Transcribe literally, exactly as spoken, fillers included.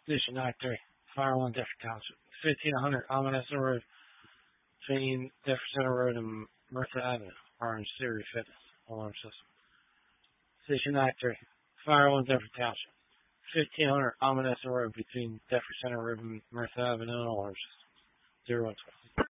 Station nine three, Fire one, Deptford Township. fifteen hundred Almanessa Road, between Deptford Center Road and Merthyr Avenue. Orange Siri Fitness alarm system. Station nine three, Fire one, Deptford Township. fifteen hundred Almanessa Road, between Deptford Center Road and Merthyr Avenue. Orange system. zero one twelve.